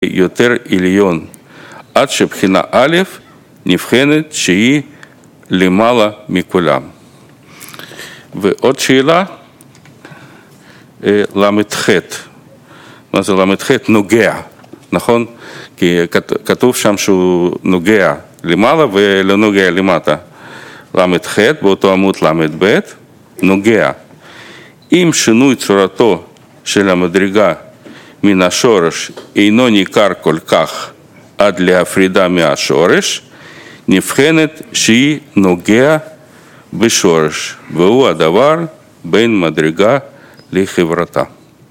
יותר עליון, עד שבחינה א' נבחנת שהיא למעלה מכולם. ועוד שאלה, למ"ח. מה זה למ"ח? נוגע, נכון? כי כתוב שם שהוא נוגע למעלה ולא נוגע למטה. למ"ח באותו עמוד ל"ב, נוגע. אם שינוי צורתו של המדרגה מן השורש אינו ניכר כל כך עד להפרידה מהשורש, נבחנת שהיא נוגע בשורש, והוא הדבר בין מדרגה לחברתה.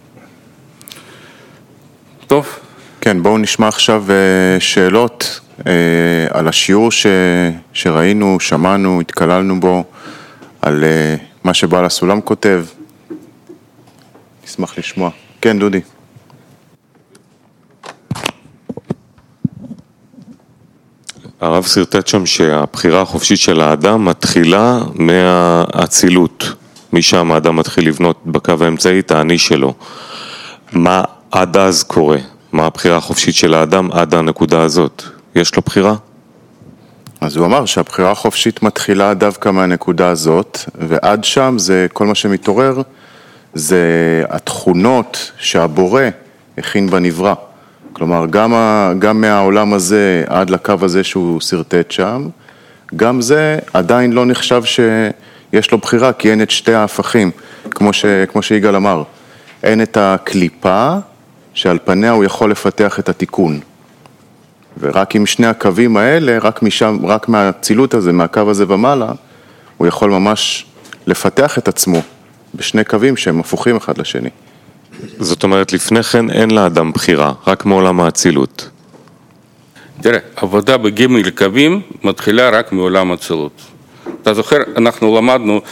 טוב. כן, בואו נשמע עכשיו שאלות על השיעור שראינו, שמענו, התקללנו בו, על מה שבעל הסולם כותב. נשמח לשמוע. כן, דודי. הרב סרטט שם שהבחירה החופשית של האדם מתחילה מהאצילות. משם האדם מתחיל לבנות בקו האמצעי את האני שלו. מה עד אז קורה? מה הבחירה החופשית של האדם עד הנקודה הזאת? יש לו בחירה? אז הוא אמר שהבחירה החופשית מתחילה דווקא מהנקודה הזאת, ועד שם זה כל מה שמתעורר, זה התכונות שהבורא הכין בנברא. כלומר, גם מהעולם הזה עד לקו הזה שהוא סרטט שם, גם זה עדיין לא נחשב שיש לו בחירה, כי אין את שתי ההפכים, כמו שיגאל אמר. אין את הקליפה שעל פניה הוא יכול לפתח את התיקון. ורק עם שני הקווים האלה, רק מהצילות הזה, מהקו הזה ומעלה, הוא יכול ממש לפתח את עצמו בשני קווים שהם הפוכים אחד לשני. זאת אומרת, לפני כן אין לאדם בחירה, רק מעולם האצילות. תראה, עבודה בג' קווים מתחילה רק מעולם האצילות. אתה זוכר, אנחנו למדנו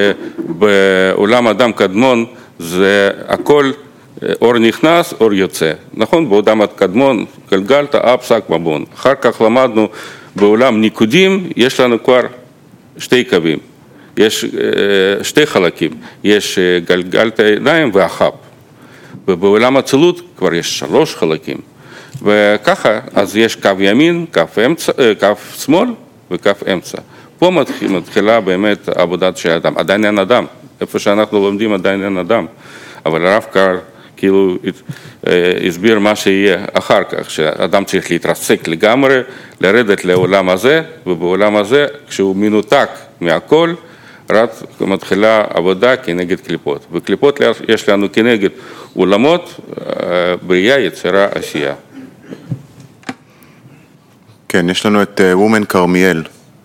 שבעולם אדם קדמון זה הכל אור נכנס, אור יוצא. נכון? בעולם הקדמון גלגלת, פסק מבון. אחר כך למדנו בעולם ניקודים, יש לנו כבר שתי קווים. יש שתי חלקים. יש גלגלת עיניים והחב. ובעולם האצילות כבר יש 3 חלקים. וככה, אז יש קו ימין, קו שמאל וקו אמצע. פה מתחילה באמת עבודת של אדם. עדיין אין אדם. איפה שאנחנו לומדים עדיין אין אדם. אבל הרב קר כאילו הסביר מה שיהיה אחר כך, שאדם צריך להתרסק לגמרי, לרדת לעולם הזה, ובעולם הזה, כשהוא מנותק מהכל, רק מתחילה עבודה כנגד קליפות. וקליפות יש לנו כנגד עולמות, בריאה, יצירה, עשייה. כן, יש לנו את וומן כרמיאל.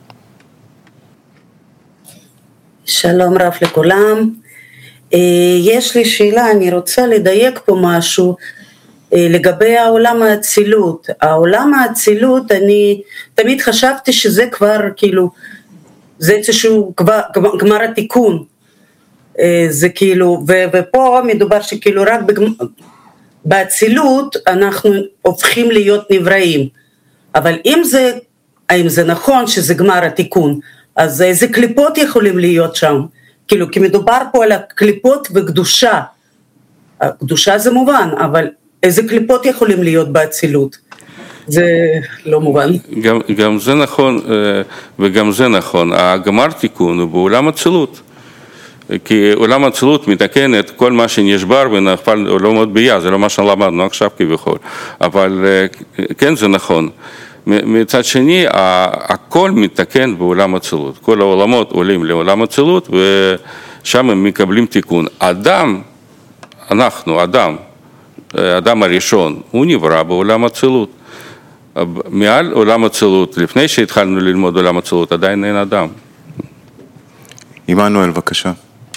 שלום רב לכולם. יש לי שאלה, אני רוצה לדייק פה משהו לגבי העולם האצילות. העולם האצילות, אני תמיד חשבתי שזה כבר כאילו, זה איזשהו גמר התיקון. זה כאילו, ופה מדובר שכאילו רק באצילות אנחנו הופכים להיות נבראים. אבל האם זה נכון שזה גמר התיקון, אז איזה קליפות יכולים להיות שם? כאילו, כי מדובר פה על הקליפות וקדושה. הקדושה זה מובן, אבל איזה קליפות יכולים להיות באצילות? זה לא מובן. גם זה נכון, וגם זה נכון. הגמר תיקון הוא בעולם אצילות. כי עולם האצילות מתקן את כל מה שנשבר ונפל לעולמות ביה, זה לא מה שלמדנו עכשיו כביכול. אבל כן, זה נכון. מצד שני, הכל מתקן בעולם האצילות. כל העולמות עולים לעולם האצילות, ושם הם מקבלים תיקון. אדם הראשון, הוא נברא בעולם האצילות. מעל עולם האצילות, לפני שהתחלנו ללמוד עולם האצילות, עדיין אין אדם. עמנואל, בבקשה.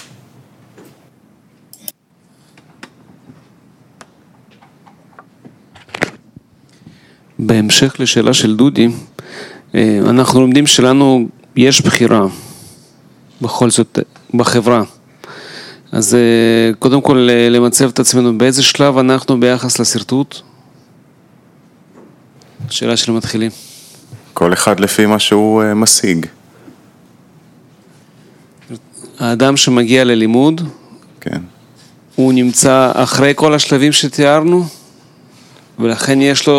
בהמשך לשאלה של דודי, אנחנו לומדים שלנו יש בחירה, בכל זאת, בחברה. אז קודם כל למצב את עצמנו, באיזה שלב אנחנו ביחס לסרטוט? שאלה של מתחילים. כל אחד לפי מה שהוא משיג. האדם שמגיע ללימוד, כן. הוא נמצא אחרי כל השלבים שתיארנו, ולכן יש לו